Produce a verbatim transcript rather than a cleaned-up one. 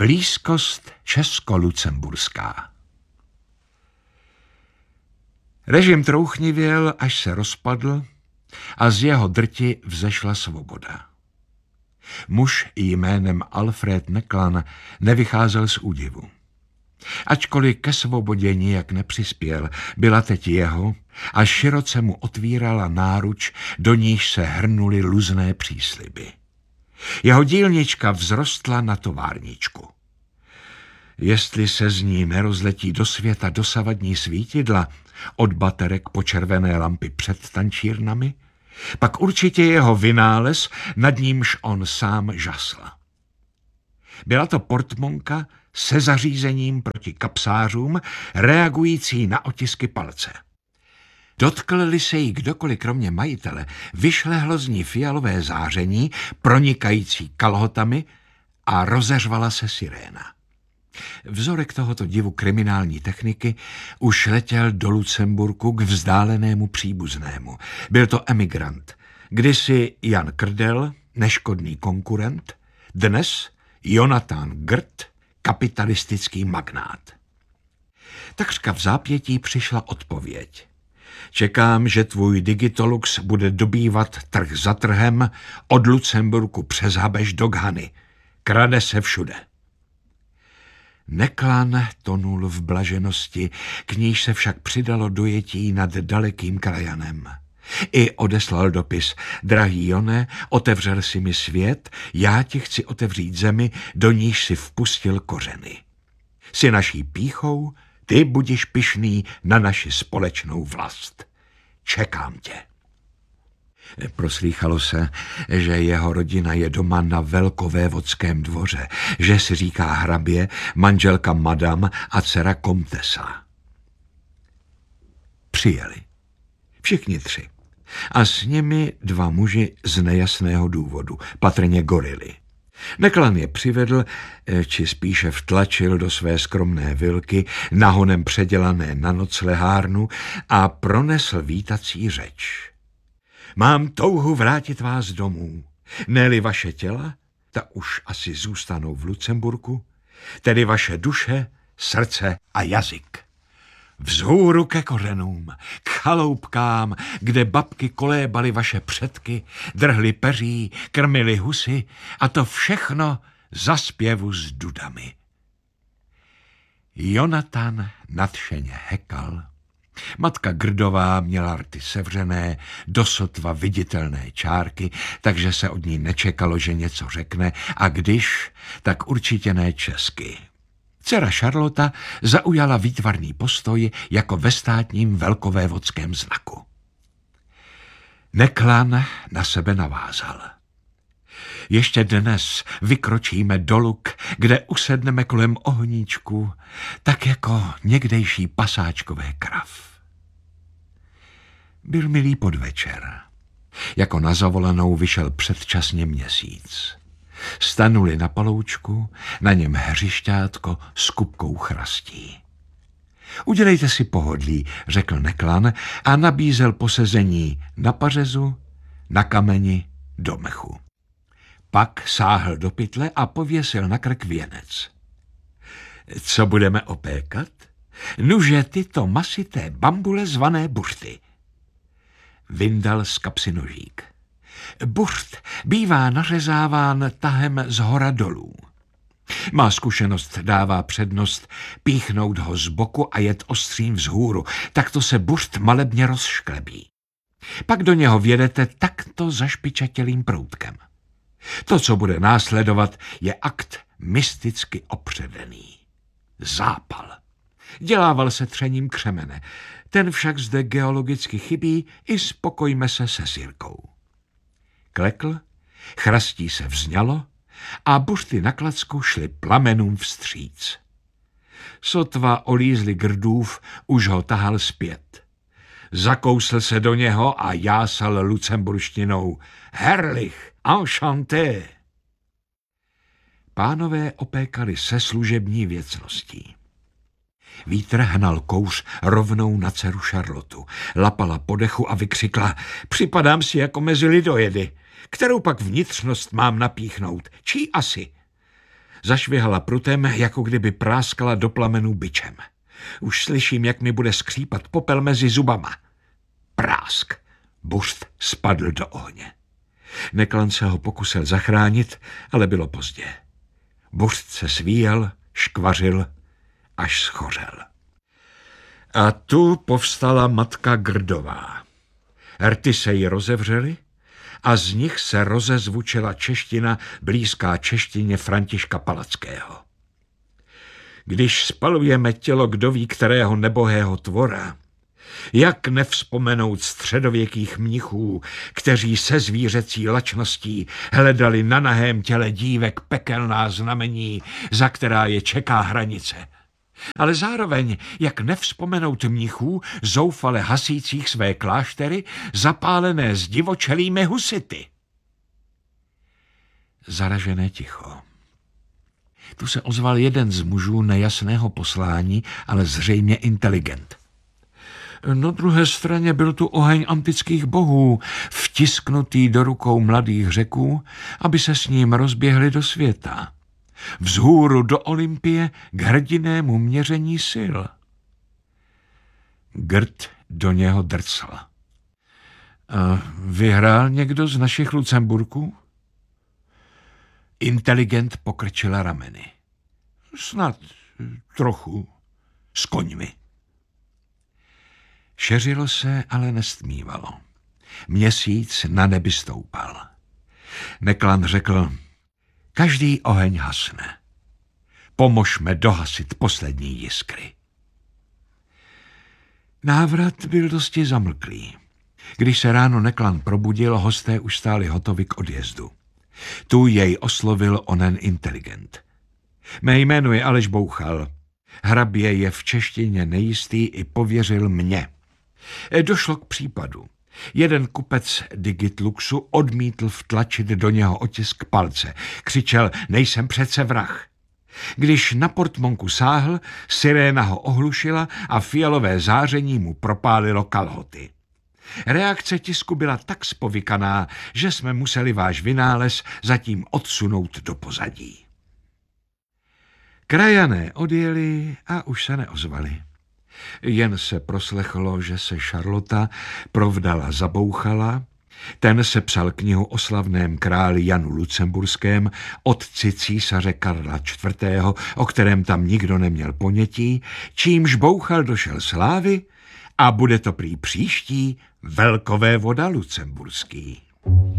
Blízkost česko-lucemburská. Režim trouchnivěl, až se rozpadl a z jeho drti vzešla svoboda. Muž jménem Alfred Neklan nevycházel z údivu. Ačkoliv ke svobodě nijak nepřispěl, byla teď jeho a široce mu otvírala náruč, do níž se hrnuly luzné přísliby. Jeho dílnička vzrostla na továrničku. Jestli se z ní nerozletí do světa dosavadní svítidla, od baterek po červené lampy před tančírnami, pak určitě jeho vynález, nad nímž on sám žasl. Byla to portmonka se zařízením proti kapsářům, reagující na otisky palce. Dotkl-li se jí kdokoliv kromě majitele, vyšlehlo z ní fialové záření, pronikající kalhotami, a rozeřvala se siréna. Vzorek tohoto divu kriminální techniky už letěl do Lucemburku k vzdálenému příbuznému. Byl to emigrant, kdysi Jan Krdel, neškodný konkurent, dnes Jonathan Grt, kapitalistický magnát. Takřka v zápětí přišla odpověď. Čekám, že tvůj Digitolux bude dobývat trh za trhem od Lucemburku přes Habeš do Ghany. Krade se všude. Neklan tonul v blaženosti, k níž se však přidalo dojetí nad dalekým krajanem. I odeslal dopis. Drahý Jone, otevřel si mi svět, já ti chci otevřít zemi, do níž si vpustil kořeny. Jsi naší pýchou, ty budiš pyšný na naši společnou vlast. Čekám tě. Proslýchalo se, že jeho rodina je doma na velkovévodském dvoře, že si říká hrabě, manželka madam a dcera komtesa. Přijeli. Všichni tři. A s nimi dva muži z nejasného důvodu, patrně gorily. Neklan je přivedl, či spíše vtlačil do své skromné vilky, nahonem předělané na noclehárnu, a pronesl vítací řeč. Mám touhu vrátit vás domů. Ne-li vaše těla, ta už asi zůstanou v Lucemburku, tedy vaše duše, srdce a jazyk. Vzhůru ke kořenům, k chaloupkám, kde babky kolébaly vaše předky, drhly peří, krmily husy, a to všechno za zpěvu s dudami. Jonathan nadšeně hekal. Matka Grdová měla rty sevřené, dosotva viditelné čárky, takže se od ní nečekalo, že něco řekne, a když, tak určitě ne česky. Dcera Charlotta zaujala výtvarný postoj jako ve státním velkovévodském znaku. Neklan na sebe navázal. Ještě dnes vykročíme do Luk, kde usedneme kolem ohníčku, tak jako někdejší pasáčkové krav. Byl milý podvečer. Jako na zavolanou vyšel předčasně měsíc. Stanuli na paloučku, na něm hřišťátko s kupkou chrastí. Udělejte si pohodlí, řekl Neklan a nabízel posezení na pařezu, na kameni, do mechu. Pak sáhl do pytle a pověsil na krk věnec. Co budeme opékat? Nuže tyto masité bambule zvané buřty. Vyndal z kapsy nožík. Buřt bývá nařezáván tahem z hora dolů. Má zkušenost dává přednost píchnout ho z boku a jet ostřím vzhůru, takto se buřt malebně rozšklebí. Pak do něho vjedete takto zašpičatělým proutkem. To, co bude následovat, je akt mysticky opředený. Zápal. Dělával se třením křemene. Ten však zde geologicky chybí, i spokojme se se sirkou. Klekl, chrastí se vzňalo a buřty na klacku šly plamenům vstříc. Sotva olízli Grdův, už ho tahal zpět. Zakousl se do něho a jásal lucemburštinou. Herrlich, enchanté. Pánové opékali se služební věcností. Vítr hnal kouř rovnou na dceru Charlotu. Lapala po dechu a vykřikla: Připadám si jako mezi lidojedy. Kterou pak vnitřnost mám napíchnout? Čí asi? Zašvihala prutem, jako kdyby práskala do plamenů bičem. Už slyším, jak mi bude skřípat popel mezi zubama. Prásk. Buřt spadl do ohně. Neklan se ho pokusil zachránit, ale bylo pozdě. Buřt se svíjel, škvařil, až schořel. A tu povstala matka Grdová. Rty se jí rozevřely a z nich se rozezvučila čeština blízká češtině Františka Palackého. Když spalujeme tělo kdoví kterého nebohého tvora, jak nevzpomenout středověkých mnichů, kteří se zvířecí lačností hledali na nahém těle dívek pekelná znamení, za která je čeká hranice. Ale zároveň, jak nevzpomenout mnichů, zoufale hasících své kláštery, zapálené zdivočelými husity. Zaražené ticho. Tu se ozval jeden z mužů nejasného poslání, ale zřejmě inteligent. Na druhé straně byl tu oheň antických bohů, vtisknutý do rukou mladých Řeků, aby se s ním rozběhli do světa. Vzhůru do Olympie k hrdinému měření sil. Grd do něho drcl. A vyhrál někdo z našich Lucemburků? Inteligent pokrčila rameny. Snad trochu s koňmi. Šeřilo se, ale nestmívalo. Měsíc na nebi stoupal. Neklan řekl, každý oheň hasne. Pomožme dohasit poslední jiskry. Návrat byl dosti zamlklý. Když se ráno Neklan probudil, hosté už stáli hotovi k odjezdu. Tu jej oslovil onen inteligent. Mé jméno je Aleš Bouchal. Hrabě je v češtině nejistý i pověřil mě. Došlo k případu. Jeden kupec Digitluxu odmítl vtlačit do něho otisk palce. Křičel, nejsem přece vrah. Když na portmonku sáhl, siréna ho ohlušila a fialové záření mu propálilo kalhoty. Reakce tisku byla tak spovykaná, že jsme museli váš vynález zatím odsunout do pozadí. Krajané odjeli a už se neozvali. Jen se proslechlo, že se Šarlota provdala za Bouchala, ten se psal knihu o slavném králi Janu Lucemburském, otci císaře Karla čtvrtého., o kterém tam nikdo neměl ponětí, čímž Bouchal došel slávy a bude to prý příští velkovévoda lucemburský.